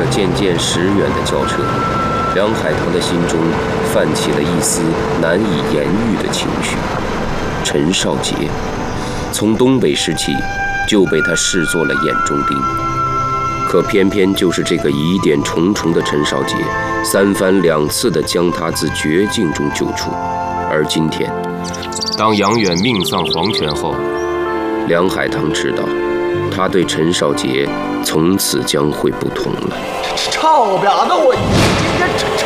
着渐渐驶远的轿车，梁海棠的心中泛起了一丝难以言喻的情绪。陈少杰，从东北时起就被他视作了眼中钉，可偏偏就是这个疑点重重的陈少杰，三番两次地将他自绝境中救出。而今天，当杨远命丧黄泉后，梁海棠知道，他对陈少杰从此将会不同了。 臭婊子，我